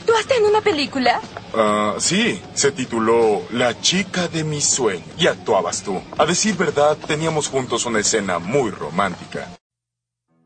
¿Actuaste en una película? Sí, se tituló La chica de mis sueños y actuabas tú. A decir verdad, teníamos juntos una escena muy romántica.